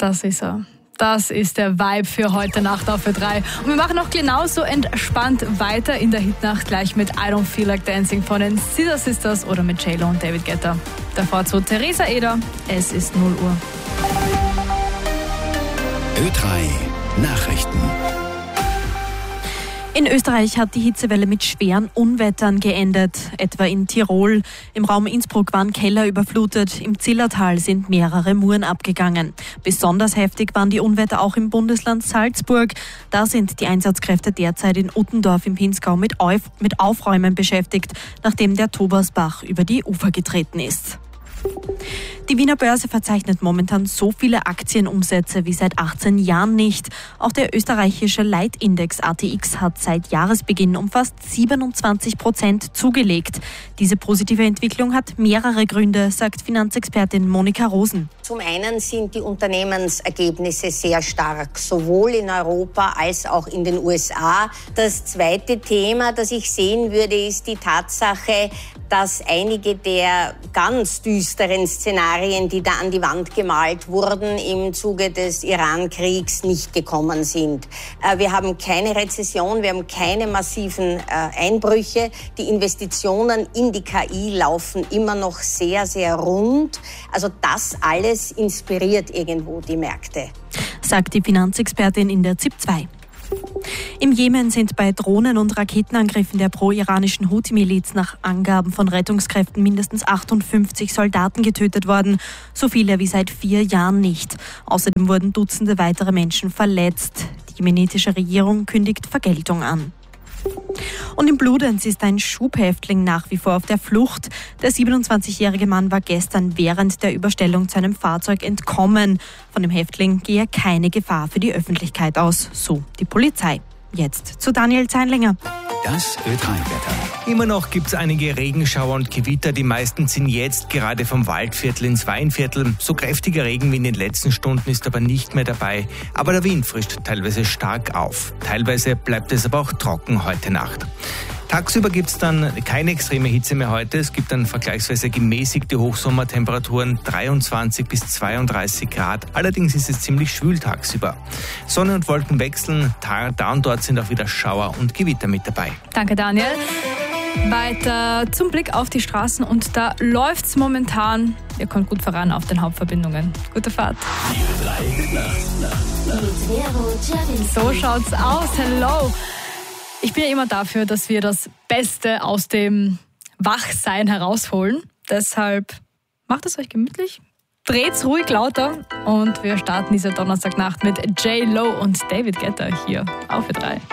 Das ist er. Das ist der Vibe für heute Nacht auf Ö3. Und wir machen auch genauso entspannt weiter in der Hitnacht gleich mit I Don't Feel Like Dancing von den Scissor Sisters oder mit J-Lo und David Guetta. Davor zu Theresa Eder. Es ist 0 Uhr. Ö3 Nachrichten. In Österreich hat die Hitzewelle mit schweren Unwettern geendet, etwa in Tirol. Im Raum Innsbruck waren Keller überflutet, im Zillertal sind mehrere Muren abgegangen. Besonders heftig waren die Unwetter auch im Bundesland Salzburg. Da sind die Einsatzkräfte derzeit in Uttendorf im Pinzgau mit Aufräumen beschäftigt, nachdem der Tobersbach über die Ufer getreten ist. Die Wiener Börse verzeichnet momentan so viele Aktienumsätze wie seit 18 Jahren nicht. Auch der österreichische Leitindex ATX hat seit Jahresbeginn um fast 27% zugelegt. Diese positive Entwicklung hat mehrere Gründe, sagt Finanzexpertin Monika Rosen. Zum einen sind die Unternehmensergebnisse sehr stark, sowohl in Europa als auch in den USA. Das zweite Thema, das ich sehen würde, ist die Tatsache, dass einige der ganz düsteren Szenarien, die da an die Wand gemalt wurden, im Zuge des Iran-Kriegs nicht gekommen sind. Wir haben keine Rezession, wir haben keine massiven Einbrüche. Die Investitionen in die KI laufen immer noch sehr, sehr rund. Also das alles inspiriert irgendwo die Märkte, sagt die Finanzexpertin in der ZIP 2. Im Jemen sind bei Drohnen- und Raketenangriffen der pro-iranischen Houthi-Miliz nach Angaben von Rettungskräften mindestens 58 Soldaten getötet worden, so viele wie seit 4 Jahren nicht. Außerdem wurden Dutzende weitere Menschen verletzt. Die jemenitische Regierung kündigt Vergeltung an. Und in Bludenz ist ein Schubhäftling nach wie vor auf der Flucht. Der 27-jährige Mann war gestern während der Überstellung zu einem Fahrzeug entkommen. Von dem Häftling gehe keine Gefahr für die Öffentlichkeit aus, so die Polizei. Jetzt zu Daniel Zeinlinger. Das Ö3-Wetter. Immer noch gibt es einige Regenschauer und Gewitter. Die meisten ziehen jetzt gerade vom Waldviertel ins Weinviertel. So kräftiger Regen wie in den letzten Stunden ist aber nicht mehr dabei. Aber der Wind frischt teilweise stark auf. Teilweise bleibt es aber auch trocken heute Nacht. Tagsüber gibt es dann keine extreme Hitze mehr heute. Es gibt dann vergleichsweise gemäßigte Hochsommertemperaturen, 23 bis 32 Grad. Allerdings ist es ziemlich schwül tagsüber. Sonne und Wolken wechseln, da und dort sind auch wieder Schauer und Gewitter mit dabei. Danke, Daniel. Weiter zum Blick auf die Straßen und da läuft's momentan. Ihr kommt gut voran auf den Hauptverbindungen. Gute Fahrt. So schaut's aus. Hello. Ich bin ja immer dafür, dass wir das Beste aus dem Wachsein herausholen. Deshalb macht es euch gemütlich, dreht's ruhig lauter und wir starten diese Donnerstagnacht mit J-Lo und David Guetta hier auf Ö3.